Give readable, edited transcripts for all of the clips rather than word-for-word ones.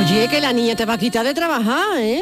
Oye, que la niña te va a quitar de trabajar, ¿eh?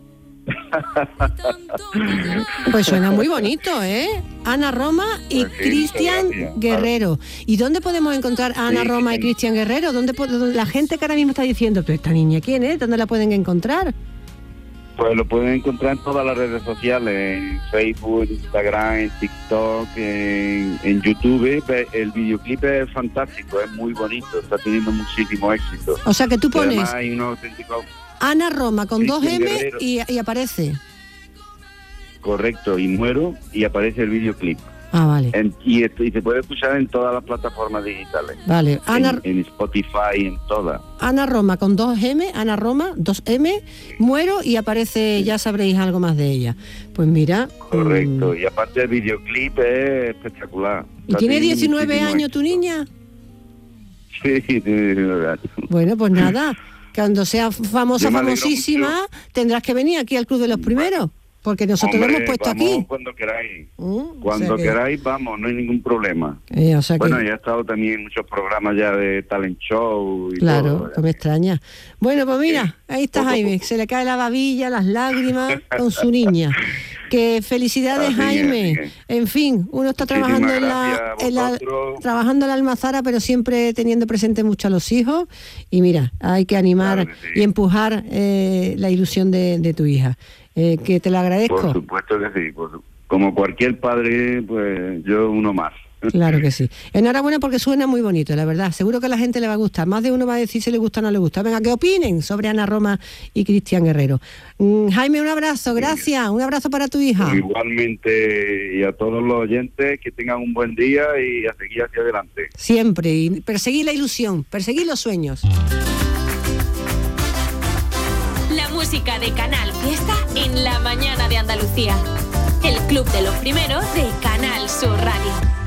Pues suena muy bonito, ¿eh? Ana Roma y Pues sí, Cristian gracias. Guerrero. ¿Y dónde podemos encontrar a Ana Sí, Roma y sí. Cristian Guerrero? ¿Dónde la gente que ahora mismo está diciendo, pero esta niña quién es? ¿Dónde la pueden encontrar? Pues lo pueden encontrar en todas las redes sociales, en Facebook, en Instagram, en TikTok, en YouTube. El videoclip es fantástico, es muy bonito, está teniendo muchísimo éxito. O sea que tú Y pones además hay unos auténticos... Ana Roma con dos Cristian M Guerrero. y aparece. Correcto, y muero y aparece el videoclip. Ah, vale. Y se puede escuchar en todas las plataformas digitales. Vale. En Spotify, en todas. Ana Roma con 2M, Ana Roma, 2M, muero y aparece, ya sabréis algo más de ella. Pues mira. Correcto, y aparte el videoclip es espectacular. ¿Y Está tiene teniendo 19 muchísimo años tu éxito. niña? Sí, tiene 19 años. Bueno, pues nada, cuando sea famosa, Yo me alegro famosísima, mucho. tendrás que venir aquí al Club de los Primeros, porque nosotros lo Hombre, hemos puesto vamos aquí. cuando queráis. O Cuando sea que- queráis, vamos, no hay ningún problema. o sea que- Bueno, ya he estado también en muchos programas ya de talent show y Claro, todo. no me extraña. Bueno, pues mira, ahí está Poco a Jaime, poco. se le cae la babilla, las lágrimas con su niña. Que felicidades, Así es, Jaime. así es. En fin, uno está Muchísimas trabajando gracias a vosotros. trabajando en la almazara, pero siempre teniendo presente mucho a los hijos. Y mira, hay que animar Claro que sí. y empujar la ilusión de tu hija. Que te lo Por agradezco. supuesto que sí. Como cualquier padre, pues yo uno más. Claro que sí. Enhorabuena porque suena muy bonito, la verdad. Seguro que a la gente le va a gustar. Más de uno va a decir si le gusta o no le gusta. Venga, que opinen sobre Ana Roma y Cristian Guerrero. Jaime, un abrazo, gracias. Un abrazo para tu hija. Igualmente, y a todos los oyentes, que tengan un buen día y a seguir hacia adelante. Siempre. Y perseguir la ilusión, perseguir los sueños. La música de Canal Fiesta en la mañana de Andalucía. El Club de los Primeros de Canal Sur Radio.